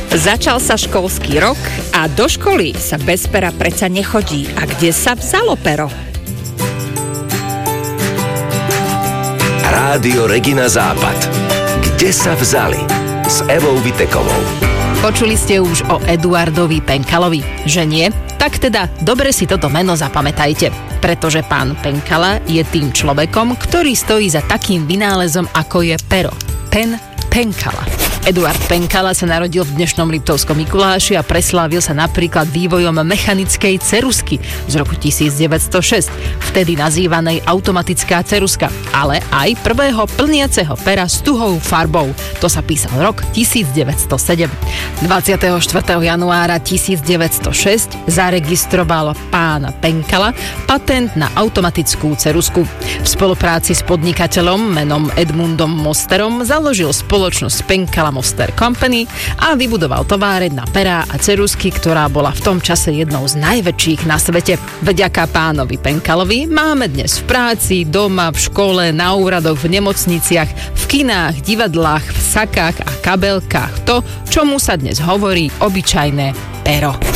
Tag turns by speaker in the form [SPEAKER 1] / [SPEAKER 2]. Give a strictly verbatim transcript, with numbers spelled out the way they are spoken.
[SPEAKER 1] Začal sa školský rok a do školy sa bez pera preca nechodí. A kde sa vzalo pero?
[SPEAKER 2] Rádio Regina Západ. Kde sa vzali? S Evou Vitekovou.
[SPEAKER 3] Počuli ste už o Eduardovi Penkalovi, že nie? Tak teda dobre si toto meno zapamätajte, pretože pán Penkala je tým človekom, ktorý stojí za takým vynálezom, ako je pero. Pen Penkala. Eduard Penkala sa narodil v dnešnom Liptovskom Mikuláši a preslávil sa napríklad vývojom mechanickej ceruzky z roku devätnásťstošesť, vtedy nazývanej automatická ceruska, ale aj prvého plniaceho pera s tuhou farbou. To sa písal rok devätnásťstosedem. dvadsiateho štvrtého januára devätnásťstošesť zaregistroval pán Penkala patent na automatickú ceruzku. V spolupráci s podnikateľom menom Edmundom Mosterom založil spoločnosť Penkala Moster Company a vybudoval továreň na perá a ceruzky, ktorá bola v tom čase jednou z najväčších na svete. Vďaka pánovi Penkalovi máme dnes v práci, doma, v škole, na úradoch, v nemocniciach, v kinách, divadlách, v sakách a kabelkách to, čomu sa dnes hovorí obyčajné pero.